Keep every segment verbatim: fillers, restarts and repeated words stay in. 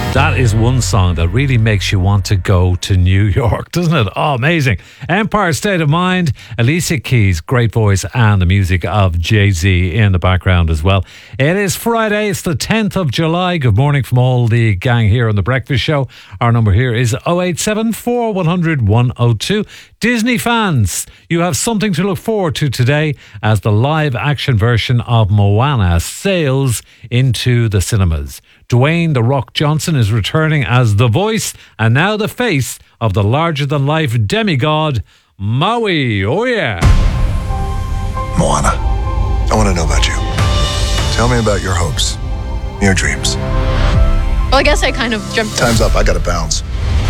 That is one song that really makes you want to go to New York, doesn't it? Oh, amazing. Empire State of Mind, Alicia Keys, great voice, and the music of Jay-Z in the background as well. It is Friday, it's the tenth of July. Good morning from all the gang here on The Breakfast Show. Our number here is oh eight seven, four one hundred, one oh two. Disney fans, you have something to look forward to today as the live action version of Moana sails into the cinemas. Dwayne "The Rock" Johnson is returning as the voice and now the face of the larger-than-life demigod, Maui. Oh, yeah. Moana, I want to know about you. Tell me about your hopes, your dreams. Well, I guess I kind of jumped. Time's up. I gotta bounce.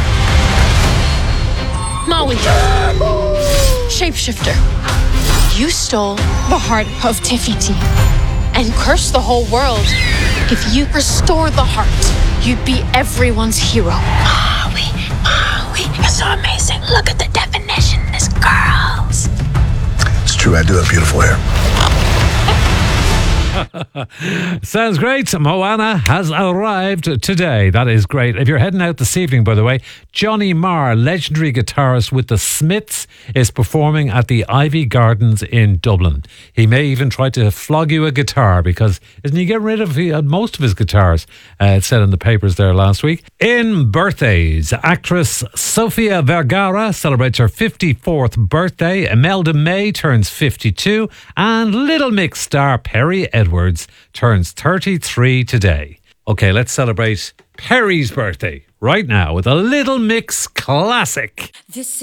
Maui. Shapeshifter. You stole the heart of Te Fiti and cursed the whole world. If you restore the heart, you'd be everyone's hero. Maui, Maui, you're so amazing. Look at the definition. This girl's. It's true, I do have beautiful hair. Sounds great. Moana has arrived today. That is great. If you're heading out this evening, by the way, Johnny Marr, legendary guitarist with the Smiths, is performing at the Ivy Gardens in Dublin. He may even try to flog you a guitar because isn't he getting rid of uh, most of his guitars? Uh, it said in the papers there last week. In birthdays, actress Sofia Vergara celebrates her fifty-fourth birthday. Imelda May turns fifty-two, and Little Mix star Perry Edwards turns thirty-three today. Okay, let's celebrate Perry's birthday right now with a Little Mix classic. This